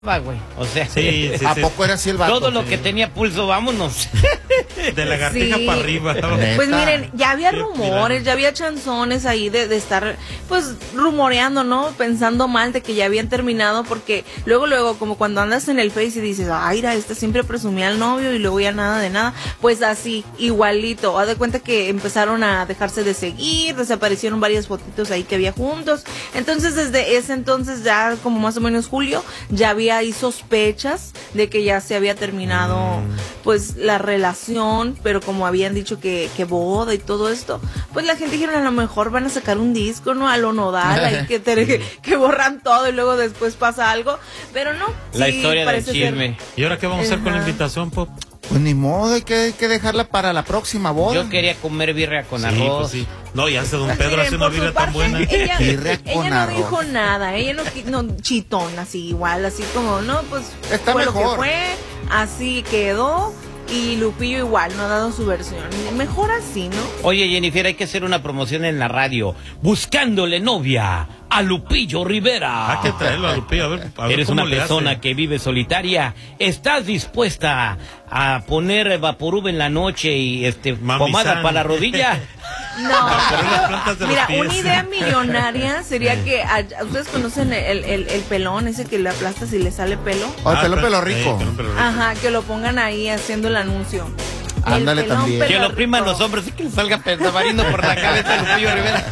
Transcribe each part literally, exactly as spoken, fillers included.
Va, güey. O sea, sí, sí, ¿a sí. poco era así el vato? todo lo sí. que tenía pulso, vámonos. De lagartija Sí. para arriba. Pues miren, ya había Qué rumores, milagro. ya había chanzones ahí de, de estar, pues, rumoreando, ¿no? Pensando mal de que ya habían terminado, porque luego, luego, como cuando andas en el Face y dices, ay, mira, esta siempre presumía al novio y luego ya nada de nada, pues así, igualito. Haz de cuenta que empezaron a dejarse de seguir, desaparecieron varias fotitos ahí que había juntos. Entonces, desde ese entonces, ya como más o menos julio, ya había ahí sospechas de que ya se había terminado, Mm. pues, la relación, pero como habían dicho que, que boda y todo esto, pues la gente dijeron, a lo mejor van a sacar un disco, ¿no? A lo Nodal, ahí que, te- que borran todo y luego después pasa algo, pero no. La sí, historia del parece ser- chisme. ¿Y ahora qué vamos a hacer con la Ajá. invitación, Pop? Pues ni modo, hay que, hay que dejarla para la próxima boda. Yo quería comer birria con Sí, arroz. pues sí. No, ya hace don Pues Pedro miren, hace una por su birria tan parte, buena. Ella, Birria con ella no arroz. dijo nada, ella no, qui- no chitón, así igual, así como, no, pues Está fue lo que mejor. fue, así quedó, y Lupillo igual, no ha dado su versión. Mejor así, ¿no? Oye, Jennifer, hay que hacer una promoción en la radio. Buscándole novia a Lupillo Rivera. Hay que traerlo a Lupillo, a ver, a ver Eres cómo una le persona hace. que vive solitaria. ¿Estás dispuesta a poner vaporub en la noche y este Mami pomada san. para la rodilla? No, Por las yo- plantas de los mira, pies. una idea millonaria sería que, a- ustedes conocen el, el, el pelón, ese que le aplastas y le sale pelo. O el Ah, pelo pero- pelo sí, rico. pelón pelo rico. Ajá, que lo pongan ahí haciendo el anuncio. El Ándale pelón también. pelo Que lo opriman rico. los hombres y que le salga tamarindo por la cabeza a Lupillo Rivera.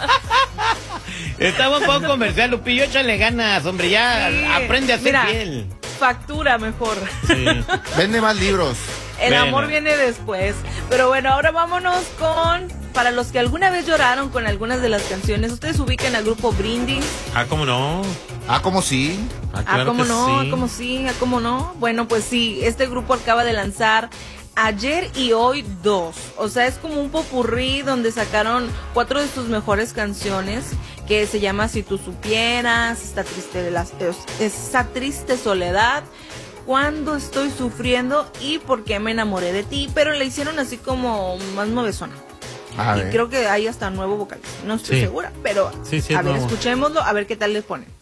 Estamos un poco comercial, Lupillo, échale ganas, hombre, ya Sí, aprende a ser mira, fiel. Factura mejor. Sí. Vende más libros. El Bueno. amor viene después. Pero bueno, ahora vámonos con, para los que alguna vez lloraron con algunas de las canciones, ustedes ubican al grupo Brindis. Ah, ¿cómo no? Ah, como sí. Ah, Ah, claro ¿cómo que no? sí. ¿Cómo sí? Ah, ¿cómo no? Bueno, pues sí, este grupo acaba de lanzar ayer y hoy dos. O sea, es como un popurrí donde sacaron cuatro de sus mejores canciones, que se llama Si tú supieras, Esta triste, de las, esa triste soledad, Cuando estoy sufriendo y Por qué me enamoré de ti. Pero la hicieron así como más nuevezona. A Y ver. creo que hay hasta nuevo vocalista. No estoy Sí. segura, pero Sí, sí, a es ver, nuevo. escuchémoslo, a ver qué tal les pone.